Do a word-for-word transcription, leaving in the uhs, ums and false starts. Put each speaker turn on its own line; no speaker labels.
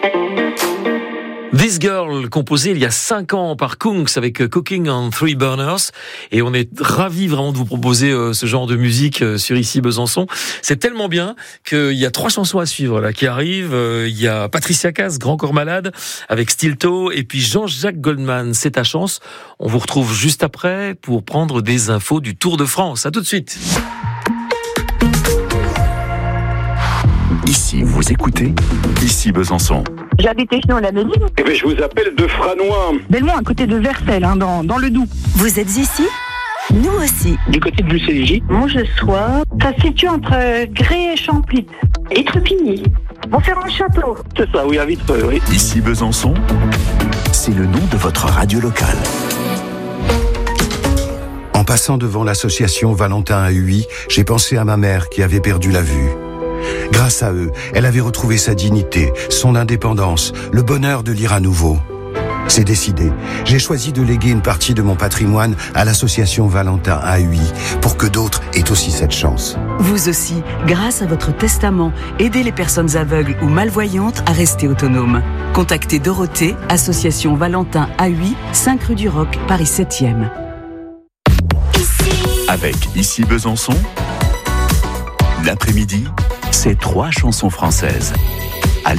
This Girl, composée il y a cinq ans par Kungs avec Cooking on Three Burners. Et on est ravis vraiment de vous proposer euh, ce genre de musique euh, sur Ici Besançon. C'est tellement bien qu'il y a trois chansons à suivre là qui arrivent. Euh, il y a Patricia Cass, Grand Corps Malade, avec Stilto. Et puis Jean-Jacques Goldman, C'est ta chance. On vous retrouve juste après pour prendre des infos du Tour de France. À tout de suite.
Ici, vous écoutez Ici Besançon.
J'habite Échenon la Méline.
Eh bien, je vous appelle de Franois.
Belmont, à côté de Vercelles, hein, dans, dans le Doubs.
Vous êtes ici ? Nous aussi.
Du côté de Bucéligie.
Mongesois. Ça se situe entre Gré et Champlit. Et Trepigny. Montferrand-Château.
C'est ça, oui, à Vitreux, oui.
Ici Besançon, c'est le nom de votre radio locale.
En passant devant l'association Valentin à Huy, j'ai pensé à ma mère qui avait perdu la vue. Grâce à eux, elle avait retrouvé sa dignité, son indépendance, le bonheur de lire à nouveau. C'est décidé. J'ai choisi de léguer une partie de mon patrimoine à l'association Valentin à Huy pour que d'autres aient aussi cette chance.
Vous aussi, grâce à votre testament, aidez les personnes aveugles ou malvoyantes à rester autonomes. Contactez Dorothée, association Valentin à Huy, cinq rue du Roc, Paris septième.
Avec Ici Besançon, l'après-midi, c'est trois chansons françaises.